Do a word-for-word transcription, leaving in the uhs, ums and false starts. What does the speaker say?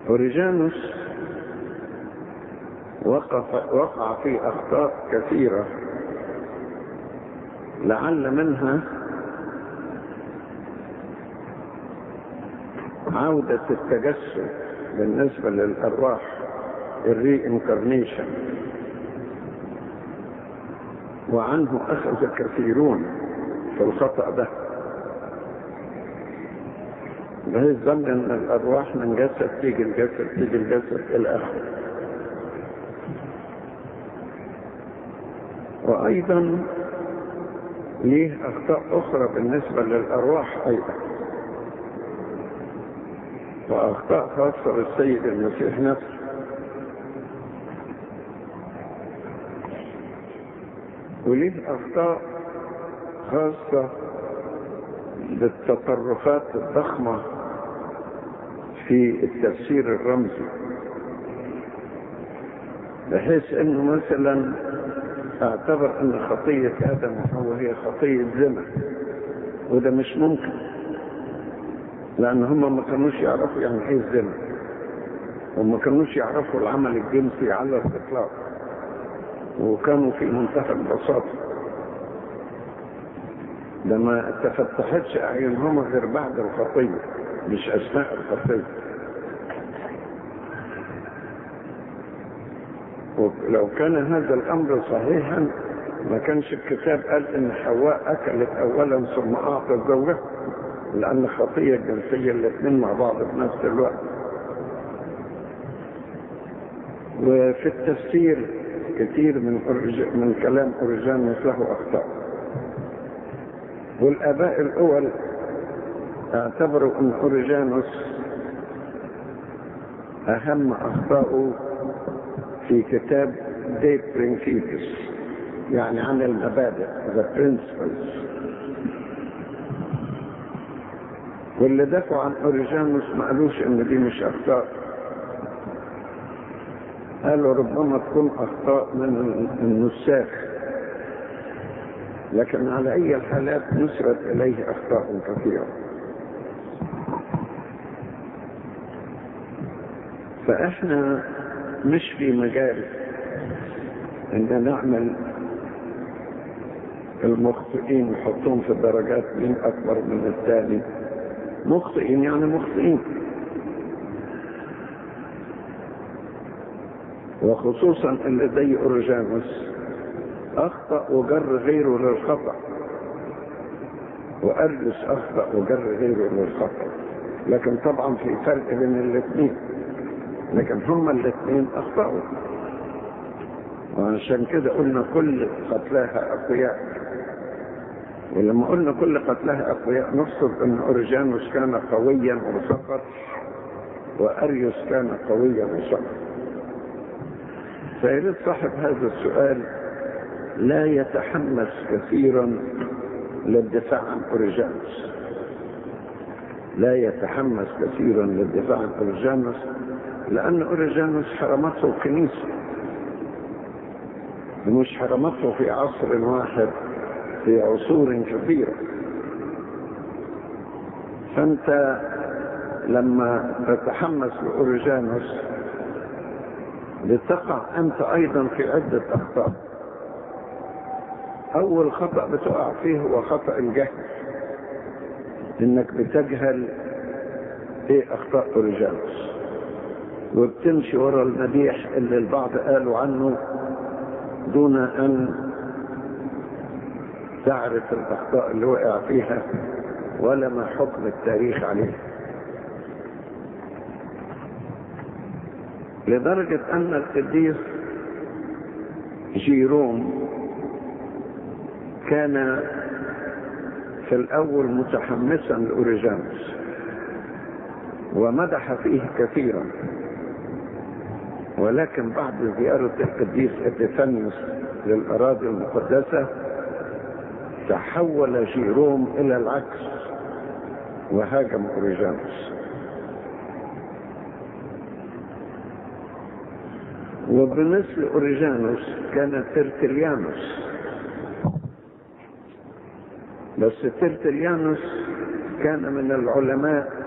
أوريجانوس وقف وقع في أخطاء كثيرة، لعل منها عودة التجسد بالنسبة للأرواح، الري انكارنيشن، وعنه أخذ كثيرون في الخطأ ده، بهذا الظن أن الأرواح من جسد تيجي الجسد تيجي الجسد إلى آخره. وأيضا ليه أخطاء أخرى بالنسبة للأرواح أيضا، وأخطاء خاصة بالسيد المسيح نفسه. وليه أخطاء خاصة بالتطرفات الضخمة في التفسير الرمزي، بحيث أنه مثلا اعتبر أن خطية آدم وحواء هي خطية زنا، وده مش ممكن، لأن هم ما كانوش يعرفوا يعني إيه الزنا، وما كانوش يعرفوا العمل الجنسي على الإطلاق، وكانوا في منتهى البساطة. ده ما تفتحتش أعينهم غير بعد الخطية، مش أثناء الخطية. ولو كان هذا الأمر صحيحا ما كانش الكتاب قال إن حواء أكلت أولا ثم أعطت زوجها، لأن الخطية الجنسية الاثنين مع بعض في نفس الوقت. وفي التفسير كثير من من كلام أوريجانوس له أخطاء، والآباء الأول اعتبروا أن أوريجانوس أهم أخطاؤه في كتاب دي برينسيبس، يعني عن المبادئ the principles. واللي دافعوا عن أوريجانوس ما قالوش ان دي مش اخطاء، قالوا ربما تكون اخطاء من النساخ، لكن على اي الحالات نسبت اليه اخطاء كثيرة. فاحنا مش في مجال ان نعمل المخطئين نحطهم في الدرجات مين اكبر من الثاني. مخطئين يعني مخطئين، وخصوصا اللي زي أوريجانوس اخطأ وجر غيره للخطأ، وأرجس اخطأ وجر غيره للخطأ، لكن طبعا في فرق بين الاثنين، لكن هما الاثنين اخطأوا. وعشان كده قلنا كل قتلاها اقوياء، ولما قلنا كل قتلاها اقوياء نقصد ان أوريجانوس كان قويا وسقط، وأريوس كان قويا وسقط. فيريد صاحب هذا السؤال لا يتحمس كثيرا للدفاع عن أوريجانوس، لا يتحمس كثيرا للدفاع عن أوريجانوس، لأن أوريجانوس حرمته الكنيسة، مش حرمته في عصر واحد، في عصور كثيرة. فأنت لما تتحمس لأوريجانوس لتقع أنت أيضا في عدة أخطاء. أول خطأ بتقع فيه هو خطأ الجهل، إنك بتجهل إيه أخطاء أوريجانوس، وبتمشي وراء المديح اللي البعض قالوا عنه دون أن تعرف الأخطاء اللي وقع فيها ولا ما حكم التاريخ عليه. لدرجة أن القديس جيروم كان في الأول متحمسا لأوريجانوس ومدح فيه كثيرا، ولكن بعد زيارة القديس إبيفانيوس للأراضي المقدسة تحول جيروم إلى العكس وهاجم أوريجانوس. وبمثل أوريجانوس كان ترتليانوس، بس ترتليانوس كان من العلماء